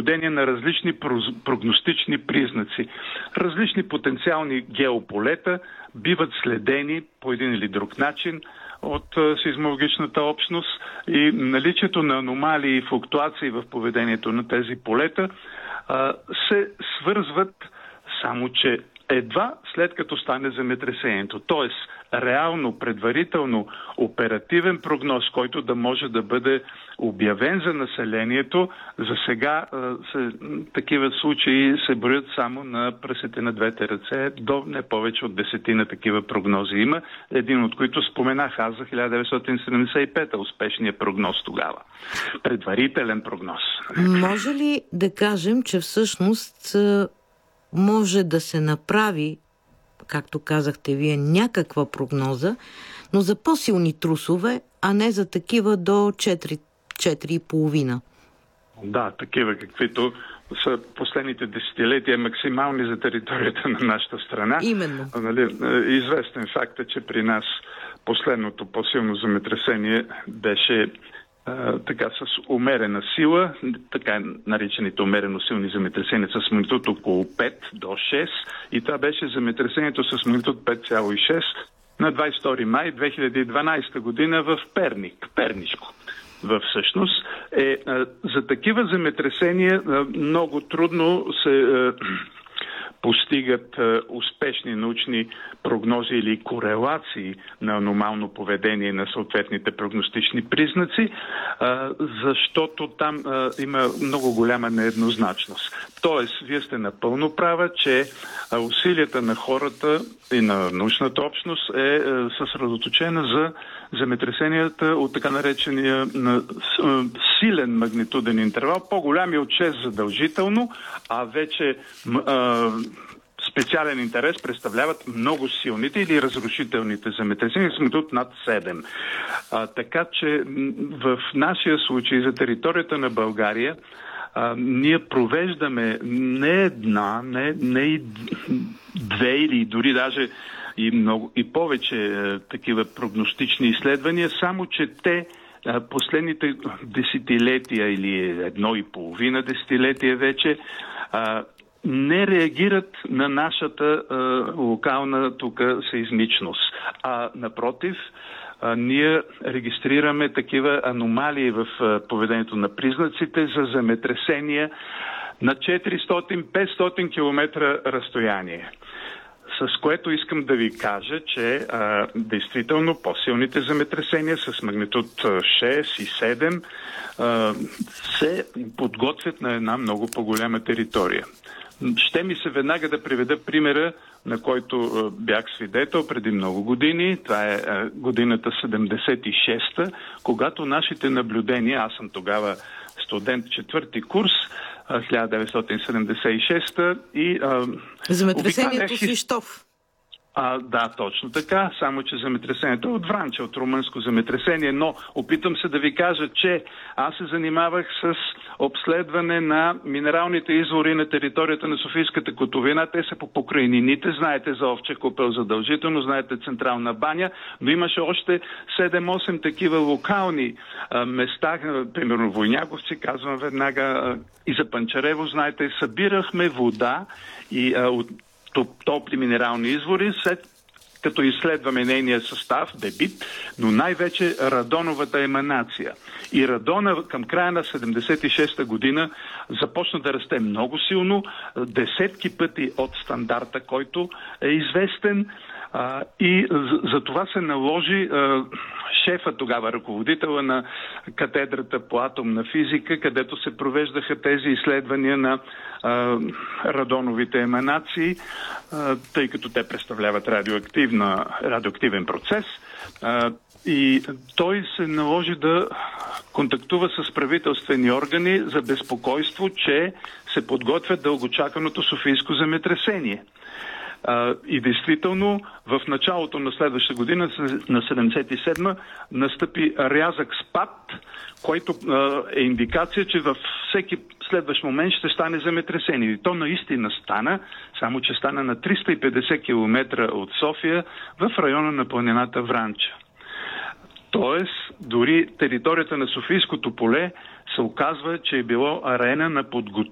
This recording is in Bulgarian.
наблюдение на различни прогностични признаци. Различни потенциални геополета биват следени по един или друг начин от сеизмологичната общност и наличието на аномалии и флуктуации в поведението на тези полета се свързват, само че едва след като стане земетресението. Тоест, реално, предварително, оперативен прогноз, който да може да бъде обявен за населението, за сега такива случаи се броят само на пръстите на двете ръце, до не повече от 10 такива прогнози има, един от които споменах аз за 1975, успешният прогноз тогава. Предварителен прогноз. Може ли да кажем, че всъщност може да се направи, както казахте вие, някаква прогноза, но за по-силни трусове, а не за такива до 4,5? Да, такива каквито са последните десетилетия максимални за територията на нашата страна. Именно. Известен факт е, че при нас последното по-силно земетресение беше така с умерена сила, така наречените умерено силни земетресения с магнитуд около 5 до 6 и това беше земетресението с магнитуд 5,6 на 22 май 2012 година в Пернишко. Всъщност за такива земетресения много трудно се постигат успешни научни прогнози или корелации на аномално поведение на съответните прогностични признаци, защото там има много голяма нееднозначност. Тоест, вие сте напълно права, че усилията на хората и на научната общност е съсредоточена за земетресенията от така наречения силен магнитуден интервал, по-голям от 6 задължително, а вече специален интерес представляват много силните или разрушителните земетресения с магнитуд над 7. Така че в нашия случай за територията на България ние провеждаме не една, не и две или дори даже и повече такива прогностични изследвания, само че те последните десетилетия или 1,5 десетилетия вече не реагират на нашата локална тук сеизмичност. А напротив, ние регистрираме такива аномалии в поведението на признаците за земетресения на 400-500 км разстояние. С което искам да ви кажа, че действително по-силните земетресения с магнитуд 6 и 7 се подготвят на една много по-голяма територия. Ще ми се веднага да приведа примера, на който бях свидетел преди много години. Това е годината 76-та, когато нашите наблюдения, аз съм тогава студент 4-ти курс, 1976-та и земетресението Свищов. Да, точно така, само че земетресението е от Вранча, от румънско земетресение, но опитам се да ви кажа, че аз се занимавах с обследване на минералните извори на територията на Софийската котловина. Те са по покрайнините, знаете за Овча купел задължително, знаете Централна баня, но имаше още 7-8 такива локални места, примерно Войняковци, казвам веднага, и за Панчарево, знаете, събирахме вода и от топли минерални извори, след като изследваме нейния състав, дебит, но най-вече радоновата еманация. И радона към края на 76-та година започна да расте много силно, десетки пъти от стандарта, който е известен, и за това се наложи шефа тогава, ръководителя на катедрата по атомна физика, където се провеждаха тези изследвания на радоновите еманации, тъй като те представляват радиоактивен процес. И той се наложи да контактува с правителствени органи за безпокойство, че се подготвя дългочаканото софийско земетресение. И действително в началото на следващата година, на 77-ма, настъпи рязък спад, който е индикация, че във всеки следващ момент ще стане земетресение. И то наистина стана, само че стана на 350 км от София в района на планината Вранча. Тоест, дори територията на Софийското поле се оказва, че е било арена на